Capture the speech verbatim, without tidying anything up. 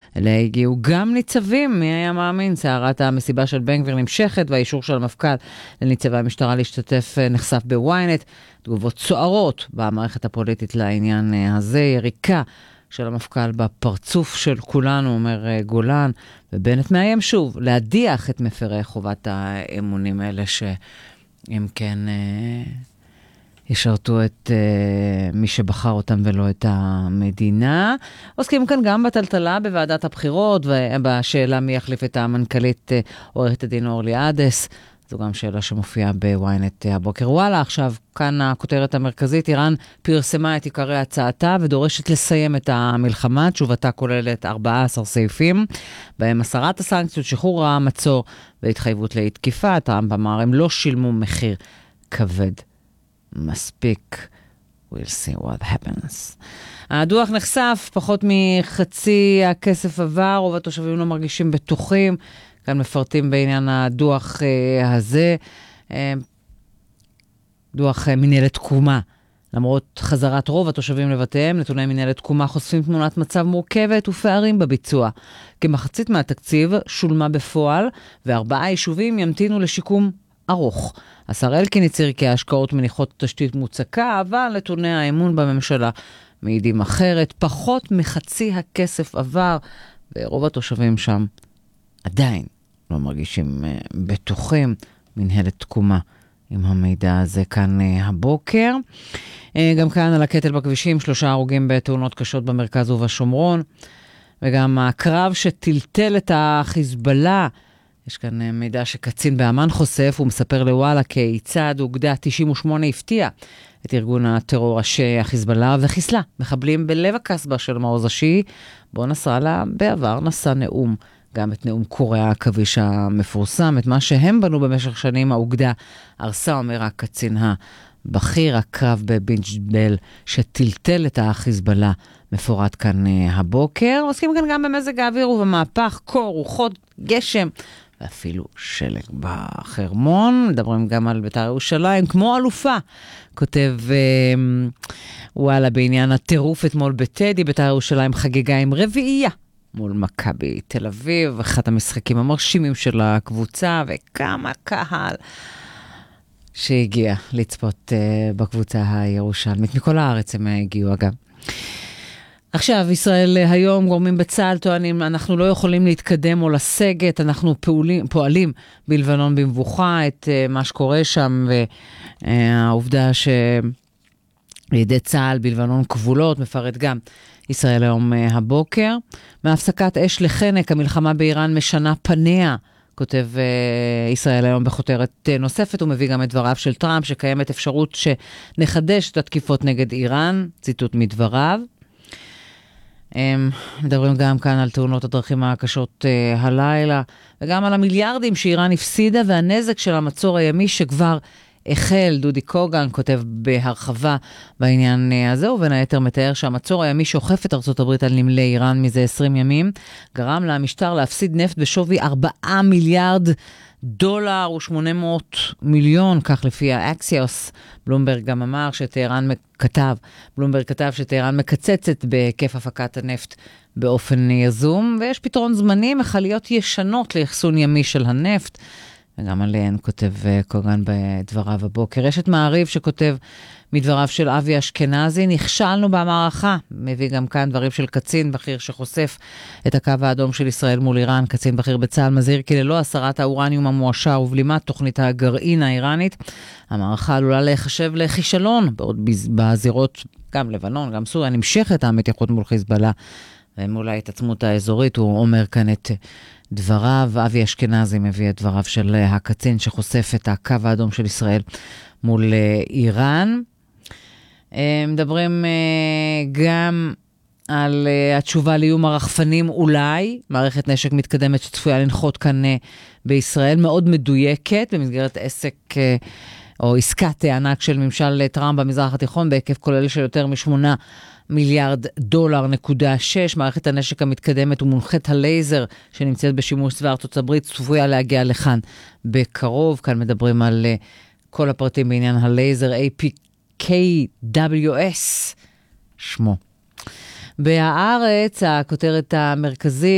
אליה הגיעו גם ניצבים, מי היה מאמין? סערת המסיבה של בן גביר נמשכת, והאישור של המפכ"ל לניצבי המשטרה להשתתף נחשף בוויינט. תגובות סוערות במערכת הפוליטית לעניין הזה, יריקה של המפכ"ל בפרצוף של כולנו, אומר גולן, ובנט מאיים שוב להדיח את מפרי חובת האמונים האלה, שאם כן ישרתו את מי שבחר אותם ולא את המדינה. עוסקים כאן גם בטלטלה בוועדת הבחירות, ובשאלה מי יחליף את המנכ"לית עורכת הדין אורלי עדס. זו גם שאלה שמופיעה בוויינט הבוקר. וואלה, עכשיו, כאן הכותרת המרכזית, איראן פרסמה את עיקרי הצעתה ודורשת לסיים את המלחמה. תשובתה כוללת ארבעה עשר סעיפים, בהם הסרת הסנקציות, שחרור המצור והתחייבות להתקיפה. טראמפ אמר, הם לא שילמו מחיר כבד מספיק. We'll see what happens. הדוח נחשף, פחות מחצי הכסף עבר, רוב התושבים לא מרגישים בטוחים. כאן מפרטים בעניין הדוח אה, הזה, אה, דוח אה, מנהלת תקומה. למרות חזרת רוב התושבים לבתיהם, נתוני מנהלת תקומה חושפים תמונת מצב מורכבת ופערים בביצוע. כמחצית מהתקציב שולמה בפועל, וארבעה יישובים ימתינו לשיקום ארוך. השר אלקין הצהיר כי ההשקעות מניחות תשתית מוצקה, אבל נתוני האמון בממשלה מעידים אחרת. פחות מחצי הכסף עבר, ורוב התושבים שם עדיין לא מרגישים בטוחים. מנהלת תקומה עם המידע הזה כאן הבוקר. גם כאן על הקטל בכבישים, שלושה הרוגים בתאונות קשות במרכז ובשומרון, וגם הקרב שטלטל את החיזבאללה. יש כאן מידע שקצין באמן חושף, הוא מספר לוואלה כיצד אוגדה תשעים ושמונה הפתיע את ארגון הטרור ראשי החיזבאללה וחיסלה מחבלים בלב הקסבה של מעוז השיעי, בו נסראללה בעבר נשא נאום, גם את נאום קוריאה העכביש המפורסם, את מה שהם בנו במשך שנים האוגדה הרסה, אומר הקצין הבכיר. הקרב בבינג'בל שטלטל את החיזבאללה מפורט כאן הבוקר. עוסקים כאן גם במזג האוויר ובמהפך, קור, רוחות, גשם ואפילו שלג בחרמון. מדברים גם על בית"ר ירושלים כמו אלופה, כותב וואלה בעניין הטירוף אתמול בטדי. בית"ר ירושלים חגיגה עם רביעייה מול מכבי תל אביב, אחד המשחקים המרשימים של הקבוצה, וכמה קהל שהגיע לצפות uh, בקבוצה הירושלמית. מכל הארץ הם הגיעו אגב. עכשיו, ישראל היום גורמים בצה"ל טוענים, אנחנו לא יכולים להתקדם או לסגת, אנחנו פועלים, פועלים בלבנון במבוכה, את uh, מה שקורה שם, והעובדה שלידי צה"ל בלבנון כבולות, מפרט גם ישראל היום הבוקר. מהפסקת אש לחנק, המלחמה באיראן משנה פניה, כותב uh, ישראל היום בחותרת uh, נוספת, הוא מביא גם את דבריו של טראמפ, שקיימת אפשרות שנחדש את התקיפות נגד איראן, ציטוט מדבריו. Um, מדברים גם כאן על תאונות הדרכים הקשות uh, הלילה, וגם על המיליארדים שאיראן הפסידה, והנזק של המצור הימי שכבר החל. דודי קוגן כותב בהרחבה בעניין הזה, ובין היתר מתאר שהמצור הימי שוחף את ארצות הברית על נמלי איראן מזה עשרים ימים, גרם למשטר להפסיד נפט בשווי ארבעה מיליארד דולר ו-שמונה מאות מיליון, כך לפי האקסיוס. בלומברג גם אמר שטהרן כתב, בלומברג כתב שטהרן מקצצת בהיקף הפקת הנפט באופן יזום, ויש פתרון זמני, מכליות ישנות לאחסון ימי של הנפט, וגם עליהן כותב קוגן בדבריו הבוקר. יש את מעריב שכותב מדבריו של אבי אשכנזי, נכשלנו במערכה. מביא גם כאן דברים של קצין בכיר שחושף את הקו האדום של ישראל מול איראן. קצין בכיר בצה"ל מזהיר כי ללא הסרת האורניום המועשר ובלימת תוכנית הגרעין האיראנית, המערכה עלולה להיחשב לכישלון, בעוד בזירות גם לבנון, גם סוריה, נמשכת המתיחות מול חיזבאללה ומול ההתעצמות האזורית. הוא אומר כאן את דבריו. אבי אשכנזי מביא את דבריו של הקצין שחושף את הקו האדום של ישראל מול איראן. מדברים גם על התשובה לאיום הרחפנים אולי, מערכת נשק מתקדמת שצפויה לנחות כאן בישראל, מאוד מדויקת, במסגרת עסק או עסקת הענק של ממשל טראמפ במזרח התיכון, בהיקף כולל של יותר משמונה מיליארד דולר נקודה שש. מערכת הנשק המתקדמת ומונחת הלייזר שנמצאת בשימוש צבא ארצות הברית צפויה להגיע לכאן בקרוב. כאן מדברים על כל הפרטים בעניין הלייזר, איי פי קיי דאבליו אס שמו. בהארץ, הכותרת המרכזית,